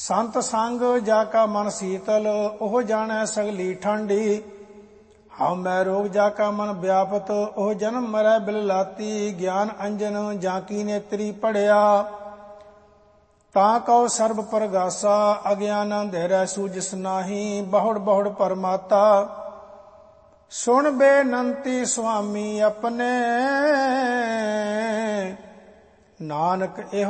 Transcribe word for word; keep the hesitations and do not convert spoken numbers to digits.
ਸੰਤ ਸੰਗ ਜਾ ਕਾ ਮਨ ਸੀਤਲ, ਉਹ ਜਾਣੈ ਸਗਲੀ ਠੰਡੀ। ਹਉ ਮੈਂ ਰੋਗ ਜਾ ਕਾ ਮਨ ਵਿਆਪਤ, ਉਹ ਜਨਮ ਮਰੈ ਬਿਲ ਲਾਤੀ। ਗਿਆਨ ਅੰਜਨ ਜਾਂ ਕੀ ਨੇਤਰੀ ਪੜਿਆ, ਤਾਂ ਕਉ ਸਰਬ ਪਰਗਾਸਾ। ਅਗਿਆਨ ਅੰਧੇਰੈ ਸੂਝਿਸ ਨਾਹੀ, ਬਹੁੜ ਬਹੁੜ ਪਰਮਾਤਾ। ਸੁਣ ਬੇਨੰਤੀ ਸੁਆਮੀ ਆਪਣੇ, ਨਾਨਕ ਇਹੋ